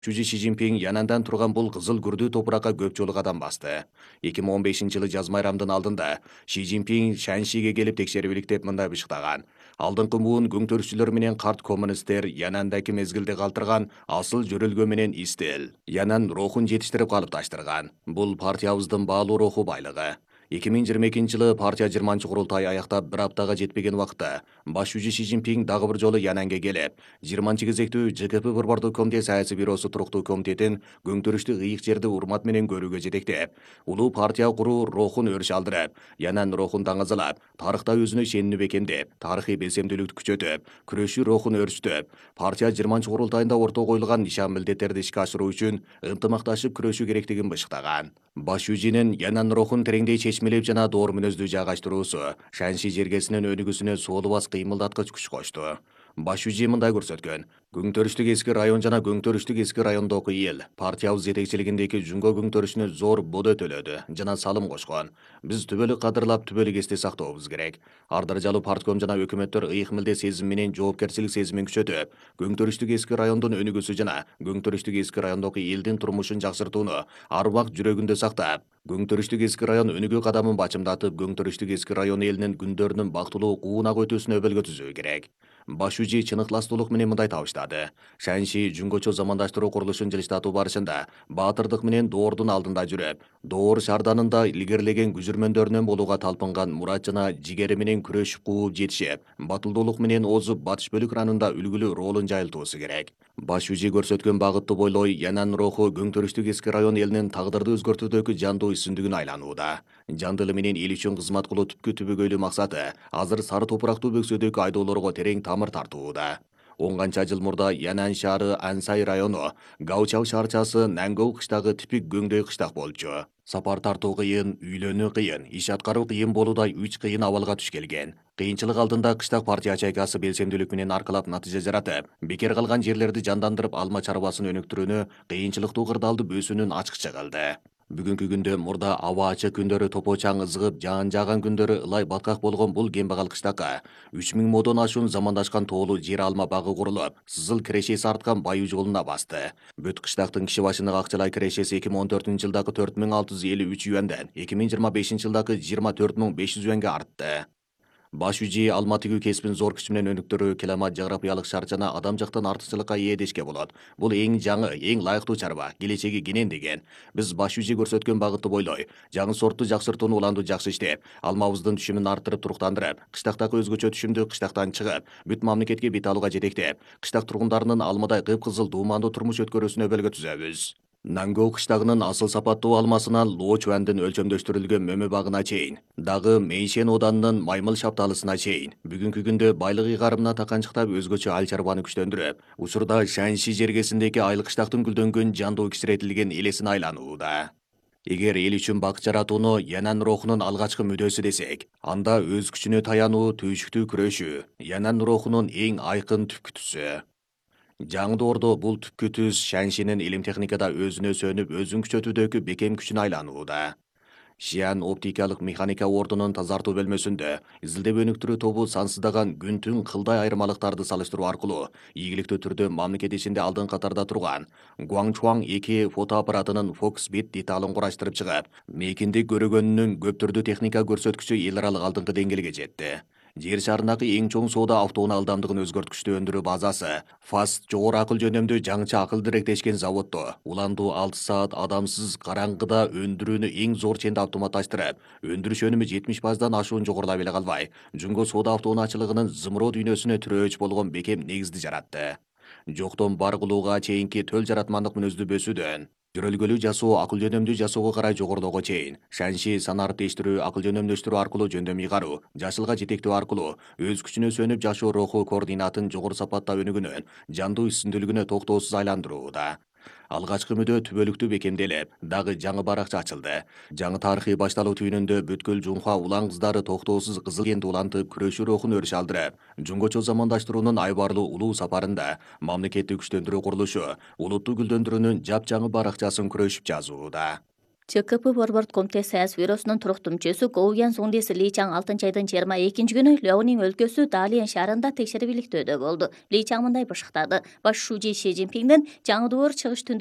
Чужи Ши Цзиньпин янандан турган бул кызыл күрдүү топуракка көп жолу кадам басты. 2015-жылы жаз майрамдын алдында Ши Цзиньпин Шаншиге келип текшерип деп мындай бышыктаган. Алдыңкы буун көңтөрүшчүлөр менен карт коммунисттер янандагы мезгилде калтырган асыл жөрөлгө менен истел, янан рухун жетиштирип калыпташтырган. Бул партиябыздын баалуу руху байлыгы. 2022-жылы партия 20-курултай аяктап бир аптага жетпеген убакытта баш жүзү Ши Цзиньпин дагы бир жолу Янанга келип, 20-кезектүү ЖКП Борбордук комитет саясий бюросу туруктуу комитетин көңтөрүштүк ыйык жерди урмат менен көрүүгө жетектеп, улуу партия куруу рухун өрүш алдырып, Янан рухун таңазалап, тарыхта өзүнө ишенүүнү бекемдеп, тарыхый белсемдүүлүктү күчөтүп, күрөшүү рухун өрүштүп, партия 20-курултайында орто коюлган нишан милдеттерди ишке ашыруу үчүн ынтымакташып күрөшүү керектигин бышыктаган. Баш жүзүнүн Янан рухун тереңдей чечмелеп жана доор мүнөздүү жайгаштыруусу Шанши жергесинин өнүгүүсүнө соолубас кыймылдаткыч күч кошту. Баш жүзү мындай көрсөткөн. Көңтөрүштүк эски район жана көңтөрүштүк эски райондогу эл партиябыз жетекчилигиндеги Жүнгө көңтөрүшүнө зор бодо төлөдү жана салым кошкон. Биз түбөлүк кадырлап, түбөлүк эсте сактообуз керек. Ар даражалуу партком жана өкмөттөр ыйык милдет сезими менен жоопкерчилик сезимин күчөтүп, көңтөрүштүк эски райондун өнүгүүсү жана көңтөрүштүк эски райондогу элдин турмушун жакшыртууну ар убакыт жүрөгүндө сактап, көңтөрүштүк эски район өнүгүү кадамын бачымдатып, көңтөрүштүк эски район элинин күндөрүнүн бактылуу куунак өтүүсүнө өбөлгө түзүү керек. Баш жүзү чыныктуулук менен мындай табыштады. Шанши Жүнгөчө замандаштыруу курулушун жылыштатуу барышында баатырдык менен доордун алдында жүрүп, доор шарданында илгерлеген күзүрмөндөрүнөн болууга талпынган мурат жана жигери менен күрөшүп кууп жетишип, батылдуулук менен озуп батыш бөлүк ранында үлгүлүү ролун жайылтуусу керек. Баш жүзү көрсөткөн багытты бойлой Янан руху көңтөрүштүк эски район элинин тагдырды өзгөртүүдөгү жандуу үстүндүгүн айланууда. Жандылы менен эл үчүн кызмат кылуу түпкү түбөгөйлүү максаты азыр сары топурактуу бөксөдөгү айдоолорго терең тамыр тартууда. 10 канча жыл мурда Янан шаары Ансай району, Гаучау шаарчасы Нангоу кыштагы типик көңдөй кыштак болчу. Сапар тартуу кыйын, үйлөнүү кыйын, иш аткаруу кыйын болуудай 3 кыйын абалга туш келген. Кыйынчылык алдында кыштак партия ячейкасы белсемдүүлүк менен аркылап натыйжа жаратып, бекер калган жерлерди жандандырып алма чарбасын өнүктүрүүнү, кыйынчылыктуу кырдаалды бөөсүүнүн ачкыча кылды. Бүгүнкү күндө мурда аба ачык күндөрү топочаң ызгып, жаан жааган күндөрү ылай баткак болгон бул кембагал кыштакка 3000 модон ашуун замандашкан тоолуу жер алма багы курулуп, сызыл кирешеси арткан баюу жолуна басты. Бүт кыштактын киши башына акчалай кирешеси 2014-жылдагы 4653 юандан 2025-жылдагы 24500 юанга артты. Баш жүзү алматыгы кесибин зор күч менен өнүктүрүү, климат, жаграпиялык шарт жана адам жактан артыкчылыкка ээ дешке болот. Бул эң жаңы, эң лайыктуу чарба, келечеги кенен деген. Биз баш жүзү көрсөткөн багытты бойлой, жаңы сортту жакшыртууну уланду жакшы иштеп, алмабыздын түшүмүн арттырып туруктандырып, кыштактагы өзгөчө түшүмдү кыштактан чыгып, бүт мамлекетке бет алууга жетектеп, кыштак тургундарынын алмадай кыпкызыл дуумандуу турмуш өткөрүүсүнө өбөлгө түзөбүз. Нангоу кыштагынын асыл сапаттуу алмасынан Лоо Чуандын өлчөмдөштүрүлгөн мөмө багына чейин, дагы Мейшен оданынын маймыл шапталысына чейин, бүгүнкү күндө байлык ыйгарымына таканчыктап өзгөчө ал чарбаны күчтөндүрүп, учурда Шанши жергесиндеги айыл кыштактын гүлдөнгөн жандуу кичиретилген элесин айланууда. Эгер эл үчүн бак жаратууну Янан рухунун алгачкы мүдөөсү десек, анда өз күчүнө таянуу, түйшүктүү күрөшүү Янан рухунун эң айкын түпкү түсү. Жаңы доордо бул түпкү түз Шаншинин илим техникада өзүнө сөнүп, өзүн күчөтүүдөгү бекем күчүнө айланууда. Шиан оптикалык механика ордунун тазартуу бөлмөсүндө изилдеп өнүктүрүү тобу сансыздаган күн-түн кылдай айырмалыктарды салыштыруу аркылуу ийгиликтүү түрдө мамлекет ичинде алдын катарда турган Гуаңчуаң 2 фото аппаратынын Foxbit деталын кураштырып чыгып, мейкиндик көрөгөнүнүн көп түрдүү техника көрсөткүчү эл аралык алдыңкы деңгээлге жетти. Жер шарындагы эң чоң соода автоунаа ылдамдыгын өзгөрткүчтүү өндүрүү базасы Fast жогору акыл жөнөмдүү жаңыча акыл директешкен заводдо уландуу 6 саат адамсыз караңгыда өндүрүүнү эң зор ченде автоматташтырып, өндүрүш өнүмү 70%дан ашуун жогорулап эле калбай, Жүнгө соода автоунаачылыгынын зымыроо дүйнөсүнө тирөөч болгон бекем негизди жаратты. Жоктон бар кылууга чейинки төл жаратмандык мүнөздүү бөөсүүдөн жөрөлгөлүү жасоо, акыл жөнөмдүү жасоого карай жогорулоого чейин Шанши санарип тештирүү, акыл жөнөмдөштүрүү аркылуу жөндөм ыйгаруу, жашылга жетектөө аркылуу өз күчүнө сөнүп жашоо руху координатын жогору сапатта өнүгүүнүн жандуу үстүндүүлүгүнө токтоосуз айландырууда. Алгачкы мүдөө түбөлүктүү бекемделип, дагы жаңы баракча ачылды. Жаңы тарыхый башталуу түйүнүндө бүткүл Жунхва улан кыздары токтоосуз кызыл кенди улантып, күрөшүү рухун өрүш алдырып, Жунгочо замандаштыруунун айбарлуу улуу сапарында мамлекетти күчтөндүрүү курулушу улутту гүлдөндүрүүнүн жапжаңы баракчасын күрөшүп жазууда. ЧКП борборд комитет саяс бюросунун туруктуу мүчөсү Гоуян Суңдеси Ли Чаң 6-айдын 22 күнү Лёнин өлкөсү Далиан шаарында текшерибиликтөөдө болду. Ли Чаң мындай бышыктады: баш шүүжи Си Цзиньпиндин жаңы долбоор чыгыш